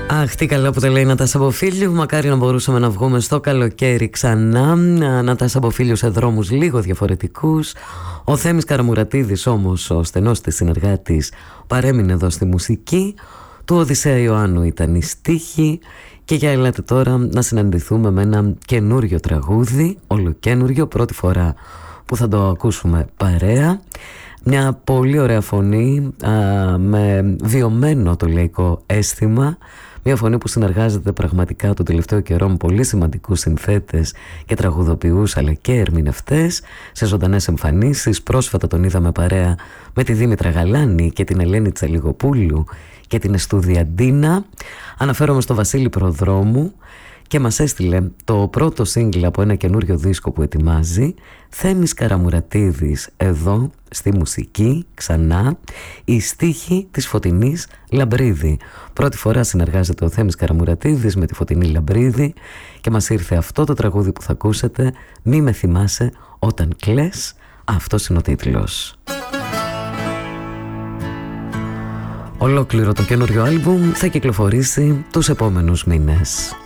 Αχ, τι καλά που τα λέει Νατάσα Μποφίλιου. Μακάρι να μπορούσαμε να βγούμε στο καλοκαίρι ξανά. Νατάσα Μποφίλιου σε δρόμους λίγο διαφορετικούς. Ο Θέμης Καραμουρατίδης όμως, ο στενός της συνεργάτης, παρέμεινε εδώ στη μουσική. Του Οδυσσέα Ιωάννου ήταν η στίχη. Και για ελάτε τώρα να συναντηθούμε με ένα καινούριο τραγούδι, ολοκένουριο, πρώτη φορά που θα το ακούσουμε παρέα. Μια πολύ ωραία φωνή με βιωμένο το λαϊκό αίσθημα. Μια φωνή που συνεργάζεται πραγματικά το τελευταίο καιρό με πολύ σημαντικούς συνθέτες και τραγουδοποιούς αλλά και ερμηνευτές σε ζωντανές εμφανίσεις. Πρόσφατα τον είδαμε παρέα με τη Δήμητρα Γαλάνη και την Ελένη Τσαλιγοπούλου και την Εστούδια Ντίνα. Αναφέρομαι στο Βασίλη Προδρόμου και μας έστειλε το πρώτο σύγκλι από ένα καινούριο δίσκο που ετοιμάζει. Θέμης Καραμουρατίδης εδώ στη μουσική ξανά, η στίχη της Φωτεινής Λαμπρίδη. Πρώτη φορά συνεργάζεται ο Θέμης Καραμουρατίδης με τη Φωτεινή Λαμπρίδη και μας ήρθε αυτό το τραγούδι που θα ακούσετε, «Μη με θυμάσαι όταν κλαις». Αυτός είναι ο τίτλος. Ολόκληρο το καινούριο άλμπουμ θα κυκλοφορήσει τους επόμενους μήνες.